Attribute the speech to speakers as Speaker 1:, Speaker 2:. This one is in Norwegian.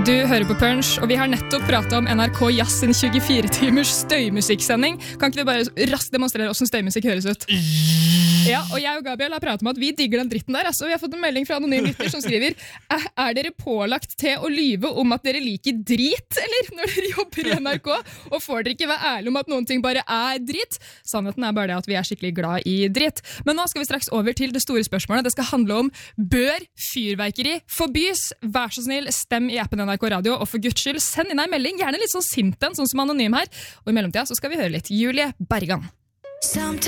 Speaker 1: Du hører på Punch, og vi har nettopp pratet om NRK Jazz sin 24-timers støymusikksending. Kan ikke du bare raskt demonstrere hvordan støymusikk høres ut? Ja, og jeg og Gabriel har pratet om at vi digger den dritten der. Altså, vi har fått en melding fra anonym lytter som skriver: Er dere pålagt til å lyve om at dere liker drit, eller? Når dere jobber i NRK, og får dere ikke være ærlige om at noen ting bare er drit? Sannheten er bare det at vi er skikkelig glad i drit. Men nå skal vi straks over til det store spørsmålet. Det skal handle om: bør fyrverkeri forbys? Vær så snill, stem i appen NRK Radio, og for Guds skyld, send inn en melding, gjerne litt sånn sint en, sånn som anonym her. Og i mellomtida så skal vi høre litt Julie Bergan.